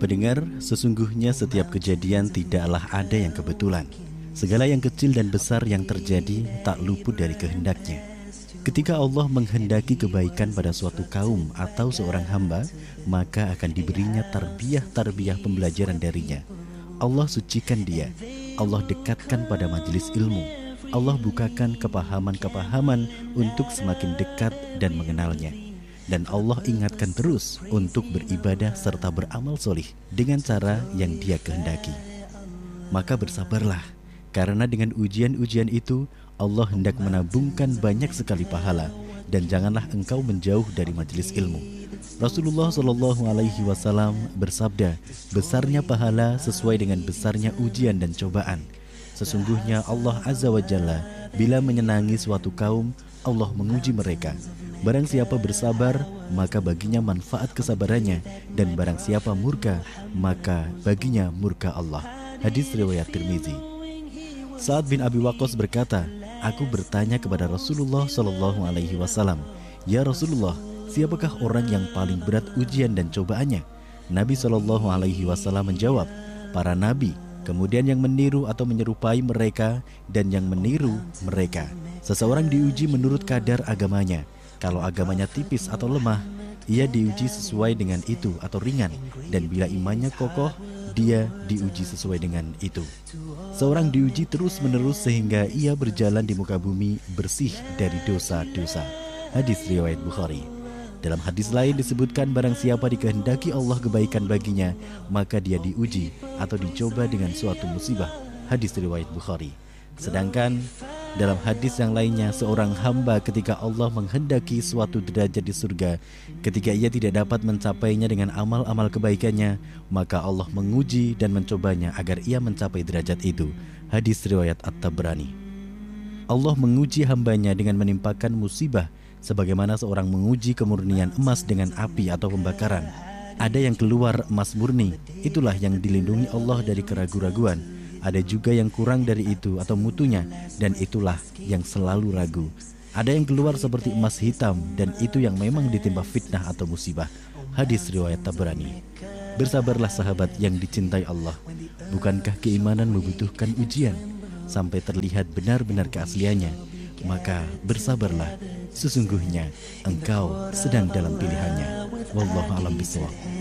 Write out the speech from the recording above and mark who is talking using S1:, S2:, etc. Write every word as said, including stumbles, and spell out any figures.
S1: Pendengar, sesungguhnya setiap kejadian tidaklah ada yang kebetulan. Segala yang kecil dan besar yang terjadi tak luput dari kehendaknya. Ketika Allah menghendaki kebaikan pada suatu kaum atau seorang hamba, maka akan diberinya tarbiyah-tarbiyah pembelajaran darinya. Allah sucikan dia, Allah dekatkan pada majelis ilmu, Allah bukakan kepahaman-kepahaman untuk semakin dekat dan mengenalnya. Dan Allah ingatkan terus untuk beribadah serta beramal solih dengan cara yang Dia kehendaki. Maka bersabarlah, karena dengan ujian-ujian itu Allah hendak menabungkan banyak sekali pahala. Dan janganlah engkau menjauh dari majelis ilmu. Rasulullah shallallahu alaihi wasallam bersabda, besarnya pahala sesuai dengan besarnya ujian dan cobaan. Sesungguhnya Allah Azza wa Jalla bila menyenangi suatu kaum, Allah menguji mereka. Barang siapa bersabar, maka baginya manfaat kesabarannya. Dan barang siapa murka, maka baginya murka Allah. Hadis riwayat Tirmizi. Sa'ad bin Abi Waqqas berkata, aku bertanya kepada Rasulullah shallallahu alaihi wasallam, ya Rasulullah, siapakah orang yang paling berat ujian dan cobaannya? Nabi shallallahu alaihi wasallam menjawab, para nabi, kemudian yang meniru atau menyerupai mereka, dan yang meniru mereka. Seseorang diuji menurut kadar agamanya. Kalau agamanya tipis atau lemah, ia diuji sesuai dengan itu atau ringan. Dan bila imannya kokoh, dia diuji sesuai dengan itu. Seorang diuji terus-menerus sehingga ia berjalan di muka bumi bersih dari dosa-dosa. Hadis riwayat Bukhari. Dalam hadis lain disebutkan barang siapa dikehendaki Allah kebaikan baginya, maka dia diuji atau dicoba dengan suatu musibah. Hadis riwayat Bukhari. Sedangkan dalam hadis yang lainnya, seorang hamba ketika Allah menghendaki suatu derajat di surga, ketika ia tidak dapat mencapainya dengan amal-amal kebaikannya, maka Allah menguji dan mencobanya agar ia mencapai derajat itu. Hadis riwayat At-Tabrani. Allah menguji hambanya dengan menimpakan musibah, sebagaimana seorang menguji kemurnian emas dengan api atau pembakaran. Ada yang keluar emas murni, itulah yang dilindungi Allah dari keraguan-raguan. Ada juga yang kurang dari itu atau mutunya, dan itulah yang selalu ragu. Ada yang keluar seperti emas hitam, dan itu yang memang ditimpa fitnah atau musibah. Hadis riwayat Tabrani. Bersabarlah sahabat yang dicintai Allah. Bukankah keimanan membutuhkan ujian sampai terlihat benar-benar keasliannya? Maka bersabarlah, sesungguhnya engkau sedang dalam pilihannya. Wallahu a'lam bishawab.